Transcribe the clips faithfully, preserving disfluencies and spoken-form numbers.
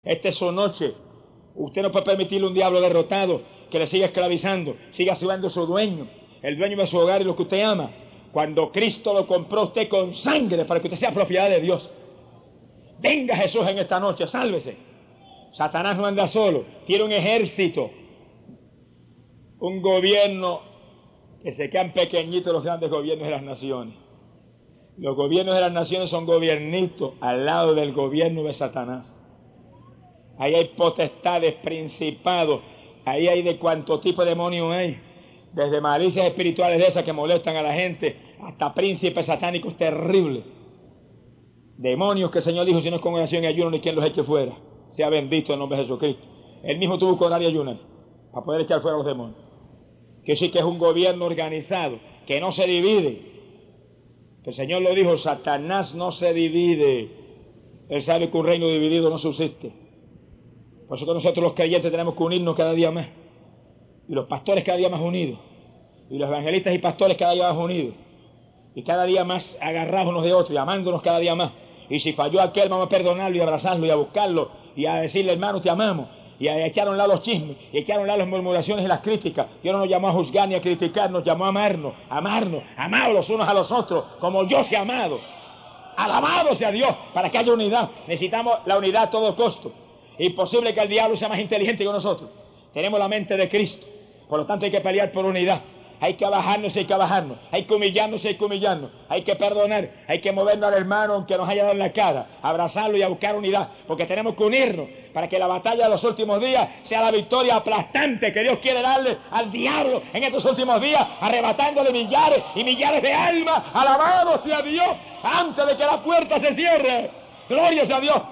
Esta es su noche. Usted no puede permitirle a un diablo derrotado que le siga esclavizando, siga siendo su dueño, el dueño de su hogar y lo que usted ama. Cuando Cristo lo compró usted con sangre para que usted sea propiedad de Dios. Venga Jesús en esta noche, sálvese. Satanás no anda solo, tiene un ejército, un gobierno que se quedan pequeñitos los grandes gobiernos de las naciones. Los gobiernos de las naciones son gobiernitos al lado del gobierno de Satanás. Ahí hay potestades, principados, ahí hay de cuánto tipo de demonios hay, desde malicias espirituales de esas que molestan a la gente, hasta príncipes satánicos terribles. Demonios que el Señor dijo, si no es con oración y ayuno, ni quien los eche fuera. Sea bendito el nombre de Jesucristo. Él mismo tuvo que orar y ayunar para poder echar fuera a los demonios. Que sí que es un gobierno organizado, que no se divide. Que el Señor lo dijo, Satanás no se divide. Él sabe que un reino dividido no subsiste. Por eso que nosotros los creyentes tenemos que unirnos cada día más. Y los pastores cada día más unidos. Y los evangelistas y pastores cada día más unidos. Y cada día más agarrados unos de otros y amándonos cada día más. Y si falló aquel, vamos a perdonarlo y abrazarlo y a buscarlo y a decirle, hermano, te amamos. Y a echar a un lado los chismes, y a echar a un lado las murmuraciones y las críticas. Dios no nos llamó a juzgar ni a criticar, nos llamó a amarnos, amarnos, amados los unos a los otros, como yo sea amado. Alabado sea Dios, para que haya unidad. Necesitamos la unidad a todo costo. Imposible que el diablo sea más inteligente que nosotros. Tenemos la mente de Cristo, por lo tanto hay que pelear por unidad. Hay que bajarnos, hay que bajarnos, hay que humillarnos, hay que humillarnos, hay que perdonar, hay que movernos al hermano aunque nos haya dado en la cara, abrazarlo y a buscar unidad, porque tenemos que unirnos para que la batalla de los últimos días sea la victoria aplastante que Dios quiere darle al diablo en estos últimos días, arrebatándole millares y millares de almas. Alabado sea Dios, antes de que la puerta se cierre. Gloria sea Dios.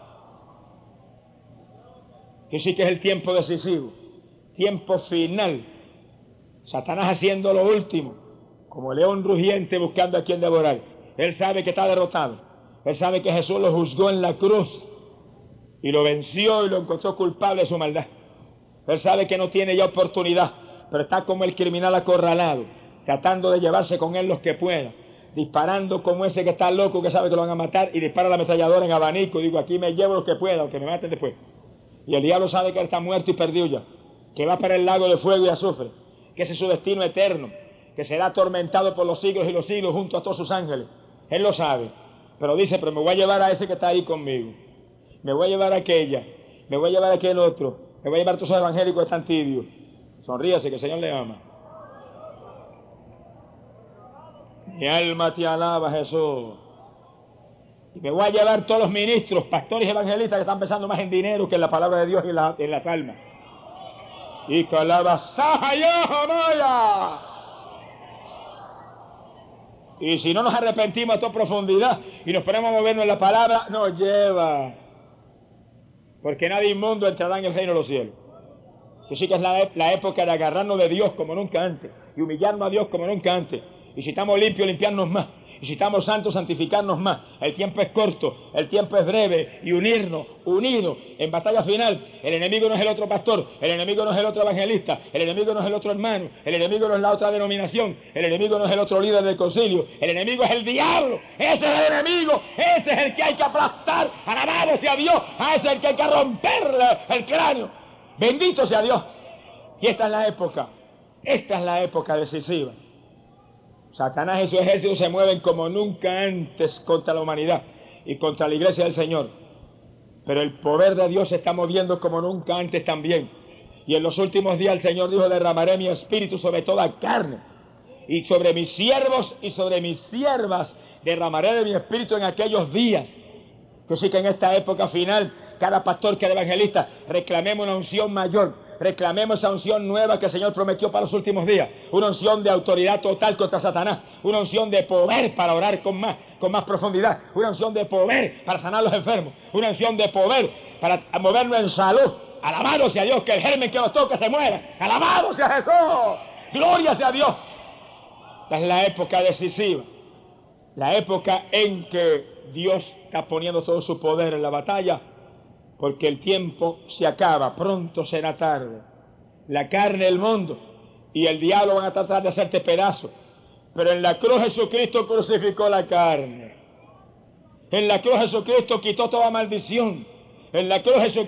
Que sí que es el tiempo decisivo, tiempo final. Satanás haciendo lo último, como león rugiente buscando a quien devorar. Él sabe que está derrotado. Él sabe que Jesús lo juzgó en la cruz y lo venció y lo encontró culpable de su maldad. Él sabe que no tiene ya oportunidad, pero está como el criminal acorralado, tratando de llevarse con él los que pueda, disparando como ese que está loco, que sabe que lo van a matar, y dispara la ametralladora en abanico. Digo, aquí me llevo los que pueda, aunque me maten después. Y el diablo sabe que él está muerto y perdido ya, que va para el lago de fuego y azufre, que ese es su destino eterno, que será atormentado por los siglos y los siglos junto a todos sus ángeles. Él lo sabe, pero dice, pero me voy a llevar a ese que está ahí conmigo, me voy a llevar a aquella, me voy a llevar a aquel otro, me voy a llevar a todos esos evangélicos que están tibios. Sonríase, que el Señor le ama. Mi alma te alaba, Jesús. Y me voy a llevar todos los ministros, pastores y evangelistas que están pensando más en dinero que en la palabra de Dios y en, la, en las almas. Y y si no nos arrepentimos a toda profundidad y nos ponemos a movernos en la palabra, nos lleva. Porque nadie inmundo entrará en el reino de los cielos. Que sí que es la, la época de agarrarnos de Dios como nunca antes y humillarnos a Dios como nunca antes. Y si estamos limpios, limpiarnos más. Y si estamos santos, santificarnos más. El tiempo es corto, el tiempo es breve, y unirnos, unidos, en batalla final. El enemigo no es el otro pastor, el enemigo no es el otro evangelista, el enemigo no es el otro hermano, el enemigo no es la otra denominación, el enemigo no es el otro líder del concilio, el enemigo es el diablo. Ese es el enemigo, ese es el que hay que aplastar. Alabado sea Dios, a ese es el que hay que romperle el cráneo. Bendito sea Dios. Y esta es la época, esta es la época decisiva. Satanás y su ejército se mueven como nunca antes contra la humanidad y contra la iglesia del Señor. Pero el poder de Dios se está moviendo como nunca antes también. Y en los últimos días el Señor dijo, derramaré mi espíritu sobre toda carne. Y sobre mis siervos y sobre mis siervas derramaré de mi espíritu en aquellos días. Que sí que en esta época final, cada pastor, cada evangelista, reclamemos una unción mayor. Reclamemos esa unción nueva que el Señor prometió para los últimos días. Una unción de autoridad total contra Satanás. Una unción de poder para orar con más, con más profundidad. Una unción de poder para sanar a los enfermos. Una unción de poder para movernos en salud. Alabado sea Dios, que el germen que nos toque se muera. Alabado sea Jesús. Gloria sea Dios. Esta es la época decisiva. La época en que Dios está poniendo todo su poder en la batalla. Porque el tiempo se acaba, pronto será tarde. La carne, el mundo y el diablo van a tratar de hacerte pedazos. Pero en la cruz Jesucristo crucificó la carne. En la cruz Jesucristo quitó toda maldición. En la cruz Jesús